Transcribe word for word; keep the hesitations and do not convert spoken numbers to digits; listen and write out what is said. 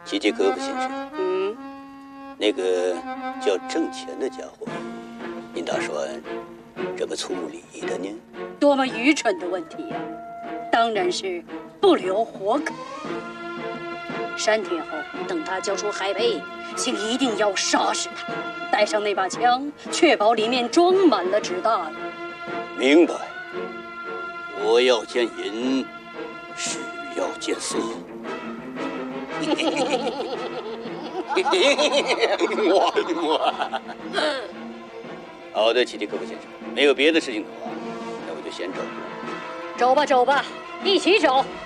奇奇科夫先生， 嗯， 那个叫挣钱的家伙，您打算怎么处理的呢？ 多么愚蠢的问题呀、啊！当然是不留活口。三天后，等他交出海贝，请一定要杀死他，带上那把枪，确保里面装满了子弹。 明白。我要见人，是要见色。我我。好的，奇奇科夫先生，没有别的事情的话，那我就先走了。 走吧，走吧，一起走。